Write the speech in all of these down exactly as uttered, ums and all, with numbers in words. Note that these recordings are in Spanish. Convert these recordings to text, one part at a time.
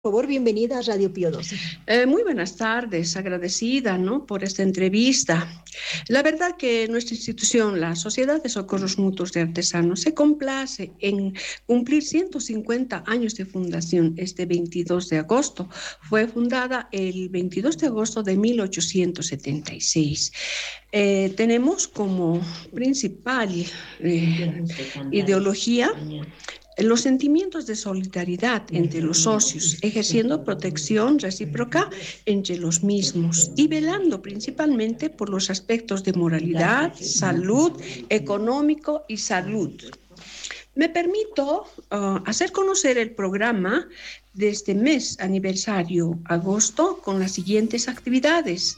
Por favor, bienvenida a Radio Pío doce. Eh, muy buenas tardes, agradecida, ¿no?, por esta entrevista. La verdad que nuestra institución, la Sociedad de Socorros Mutuos de Artesanos, se complace en cumplir ciento cincuenta años de fundación este veintidós de agosto. Fue fundada el veintidós de agosto de mil ochocientos setenta y seis. Eh, tenemos como principal eh, ideología los sentimientos de solidaridad entre los socios, ejerciendo protección recíproca entre los mismos y velando principalmente por los aspectos de moralidad, salud, económico y salud. Me permito uh, hacer conocer el programa de este mes aniversario agosto con las siguientes actividades.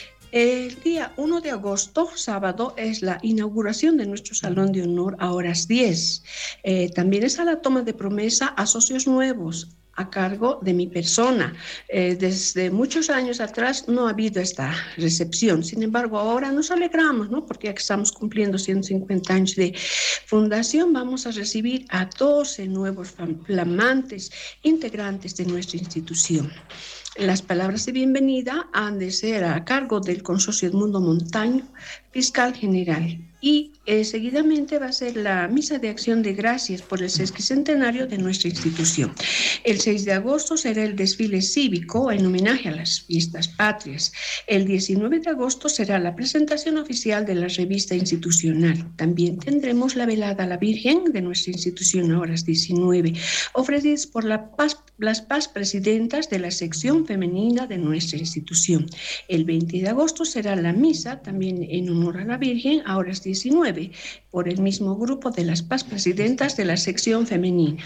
El día uno de agosto, sábado, es la inauguración de nuestro Salón de Honor a horas diez. Eh, también está la toma de promesa a socios nuevos a cargo de mi persona. Eh, desde muchos años atrás no ha habido esta recepción. Sin embargo, ahora nos alegramos, ¿no?, porque ya que estamos cumpliendo ciento cincuenta años de fundación, vamos a recibir a doce nuevos flamantes integrantes de nuestra institución. Las palabras de bienvenida han de ser a cargo del consorcio Edmundo Montaño, fiscal general. Y eh, seguidamente va a ser la misa de acción de gracias por el sesquicentenario de nuestra institución. El seis de agosto será el desfile cívico en homenaje a las fiestas patrias. El diecinueve de agosto será la presentación oficial de la revista institucional. También tendremos la velada a la Virgen de nuestra institución a horas diecinueve, ofrecidas por la paz, las paz presidentas de la sección femenina de nuestra institución. El veinte de agosto será la misa, también en honor a la Virgen, a horas diecinueve, por el mismo grupo de las paz presidentas de la sección femenina.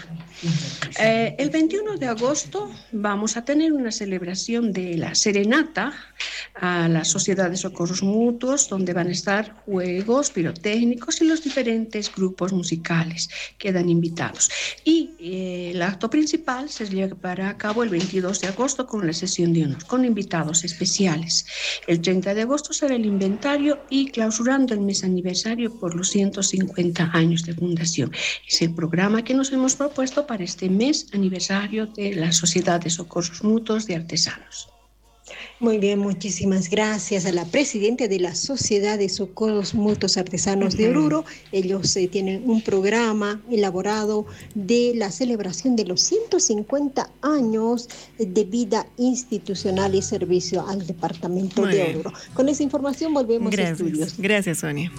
Eh, el veintiuno de agosto vamos a tener una celebración de la serenata a la Sociedad de Socorros Mutuos, donde van a estar juegos pirotécnicos y los diferentes grupos musicales quedan invitados. Y eh, el acto principal se llevará a cabo el veintidós de agosto con la sesión de honor, con invitados especiales. El treinta de agosto será el inventario y clausurando el mes aniversario por los ciento cincuenta años de fundación. Es el programa que nos hemos propuesto para este mes aniversario de la Sociedad de Socorros Mutuos de Artesanos. Muy bien, muchísimas gracias a la presidenta de la Sociedad de Socorros Mutuos Artesanos de Oruro. Ellos eh, tienen un programa elaborado de la celebración de los ciento cincuenta años de vida institucional y servicio al departamento Muy de bien. Oruro. Con esa información volvemos gracias. a estudios. Gracias, Sonia.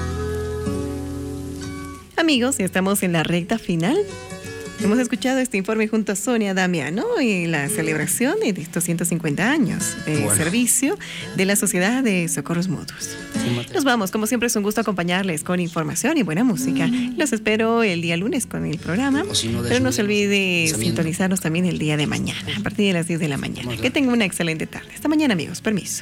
Amigos, ya estamos en la recta final. Hemos escuchado este informe junto a Sonia Damiano y la celebración de estos ciento cincuenta años de bueno. servicio de la Sociedad de Socorros Mutuos. Nos vamos, como siempre es un gusto acompañarles con información y buena música. Los espero el día lunes con el programa, si no pero no se olvide sintonizarnos también el día de mañana, a partir de las diez de la mañana. Que tengan una excelente tarde. Hasta mañana, amigos. Permiso.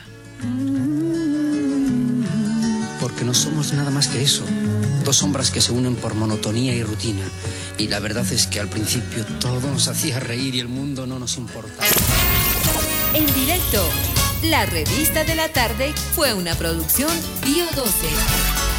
Porque no somos nada más que eso. Dos sombras que se unen por monotonía y rutina. Y la verdad es que al principio todo nos hacía reír y el mundo no nos importaba. En directo, la revista de la tarde fue una producción Pío doce.